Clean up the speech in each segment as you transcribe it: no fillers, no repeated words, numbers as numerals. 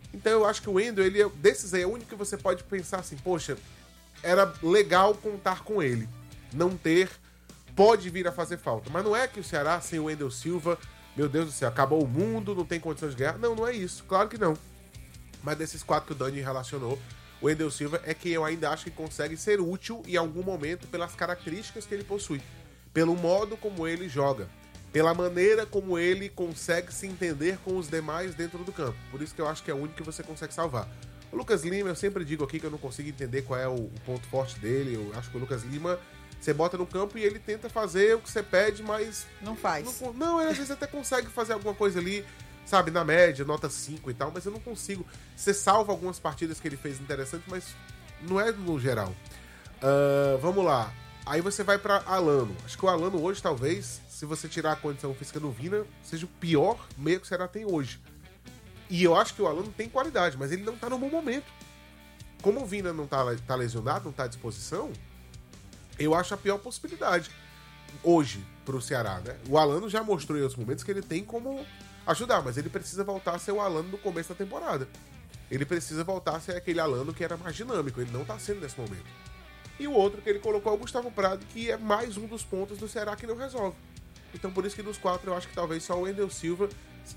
Então eu acho que o Wendel, desses aí, é o único que você pode pensar assim, poxa, era legal contar com ele. Não ter, pode vir a fazer falta. Mas não é que o Ceará, sem o Wendel Silva, meu Deus do céu, acabou o mundo, não tem condições de ganhar. Não, não é isso. Claro que não. Mas desses 4 que o Dani relacionou, o Wendel Silva é quem eu ainda acho que consegue ser útil em algum momento pelas características que ele possui. Pelo modo como ele joga. Pela maneira como ele consegue se entender com os demais dentro do campo. Por isso que eu acho que é o único que você consegue salvar. O Lucas Lima, eu sempre digo aqui que eu não consigo entender qual é o ponto forte dele. Eu acho que o Lucas Lima, você bota no campo e ele tenta fazer o que você pede, mas... Não faz. Não, ele às vezes até consegue fazer alguma coisa ali, sabe, na média, nota 5 e tal, mas eu não consigo. Você salva algumas partidas que ele fez interessantes, mas não é no geral. Vamos lá. Aí você vai pra Alano. Acho que o Alano hoje, talvez, se você tirar a condição física do Vina, seja o pior meio que o Ceará tem hoje. E eu acho que o Alano tem qualidade, mas ele não tá no bom momento. Como o Vina não tá lesionado, não tá à disposição, eu acho a pior possibilidade hoje pro Ceará, né? O Alano já mostrou em outros momentos que ele tem como ajudar, mas ele precisa voltar a ser o Alano no começo da temporada. Ele precisa voltar a ser aquele Alano que era mais dinâmico, ele não tá sendo nesse momento. E o outro que ele colocou é o Gustavo Prado, que é mais um dos pontos do Ceará que não resolve. Então por isso que dos 4 eu acho que talvez só o Wendel Silva,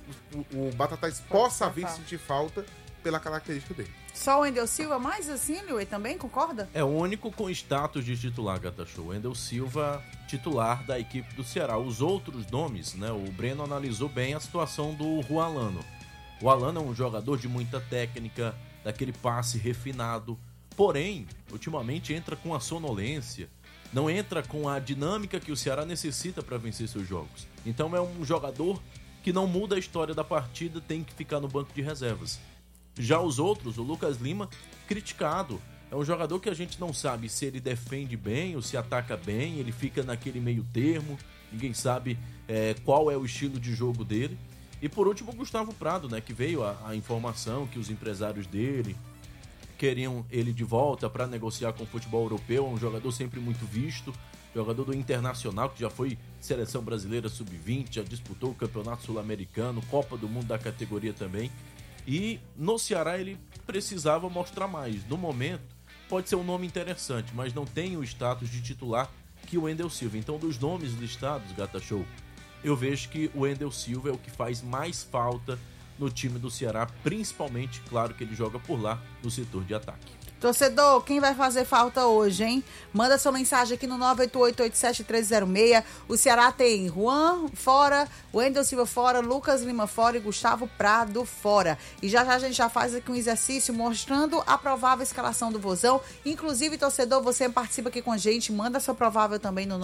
o Batatais possa vir sentir falta pela característica dele. Só o Wendel Silva, mais assim, Liuê, também concorda? É o único com status de titular, Gata Show. Wendel Silva, titular da equipe do Ceará. Os outros nomes, né? O Breno analisou bem a situação do Juan Alano. O Alano é um jogador de muita técnica, daquele passe refinado. Porém, ultimamente entra com a sonolência, não entra com a dinâmica que o Ceará necessita para vencer seus jogos. Então é um jogador que não muda a história da partida, tem que ficar no banco de reservas. Já os outros, o Lucas Lima, criticado. É um jogador que a gente não sabe se ele defende bem ou se ataca bem, ele fica naquele meio termo, ninguém sabe qual é o estilo de jogo dele. E por último, o Gustavo Prado, né, que veio a informação que os empresários dele queriam ele de volta para negociar com o futebol europeu. É um jogador sempre muito visto, jogador do Internacional, que já foi seleção brasileira sub-20, já disputou o Campeonato Sul-Americano, Copa do Mundo da categoria também. E no Ceará ele precisava mostrar mais. No momento, pode ser um nome interessante, mas não tem o status de titular que o Wendel Silva. Então, dos nomes listados, Gata Show, eu vejo que o Wendel Silva é o que faz mais falta no time do Ceará, principalmente, claro que ele joga por lá, no setor de ataque. Torcedor, quem vai fazer falta hoje, hein? Manda sua mensagem aqui no 988-87-1306. O Ceará tem Juan fora, Wendel Silva fora, Lucas Lima fora e Gustavo Prado fora. E já a gente já faz aqui um exercício mostrando a provável escalação do Vozão. Inclusive, torcedor, você participa aqui com a gente, manda sua provável também no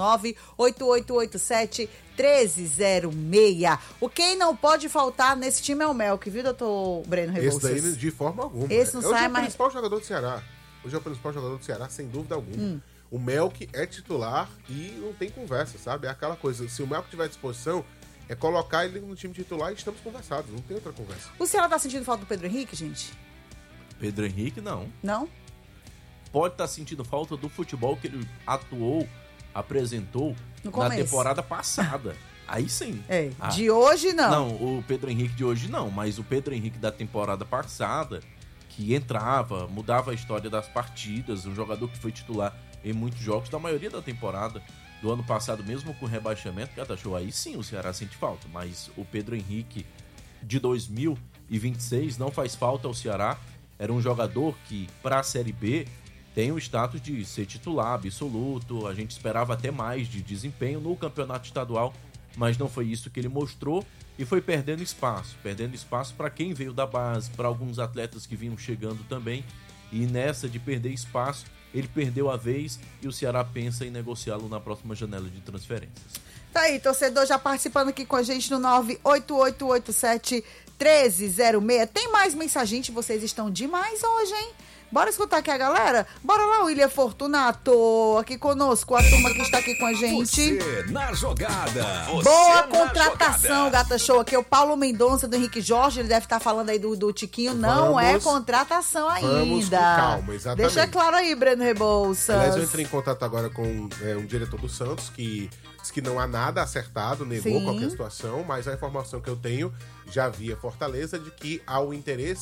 98887-1306. O quem não pode faltar nesse time é o Melk, viu, doutor Breno Rebouças? Esse daí de forma alguma. Esse não sai mais. Hoje é o principal jogador do Ceará. Hoje é o principal jogador do Ceará, sem dúvida alguma. O Melk é titular e não tem conversa, sabe? É aquela coisa, se o Melk tiver à disposição, é colocar ele no time titular e estamos conversados, não tem outra conversa. O Ceará tá sentindo falta do Pedro Henrique, gente? Pedro Henrique, não. Não? Pode estar sentindo falta do futebol que ele apresentou na temporada passada. Aí sim. De hoje não. Não, o Pedro Henrique de hoje não, mas o Pedro Henrique da temporada passada, que entrava, mudava a história das partidas, um jogador que foi titular em muitos jogos, da maioria da temporada do ano passado, mesmo com rebaixamento, Gata Show, aí sim o Ceará sente falta, mas o Pedro Henrique de 2026 não faz falta ao Ceará. Era um jogador que, para a Série B, tem o status de ser titular absoluto, a gente esperava até mais de desempenho no campeonato estadual, mas não foi isso que ele mostrou e foi perdendo espaço para quem veio da base, para alguns atletas que vinham chegando também, e nessa de perder espaço, ele perdeu a vez e o Ceará pensa em negociá-lo na próxima janela de transferências. Tá aí, torcedor já participando aqui com a gente no 98887-1306. Tem mais mensagem, vocês estão demais hoje, hein? Bora escutar aqui a galera? Bora lá, William Fortunato, aqui conosco, a turma que está aqui com a gente. Você na jogada. Boa contratação, Gata Show. Aqui é o Paulo Mendonça do Henrique Jorge, ele deve estar falando aí do Tiquinho. Não é contratação ainda. Vamos com calma, exatamente. Deixa claro aí, Breno Rebouças. Aliás, eu entrei em contato agora com um diretor do Santos que diz que não há nada acertado, negou qualquer situação, mas a informação que eu tenho já via Fortaleza de que há o interesse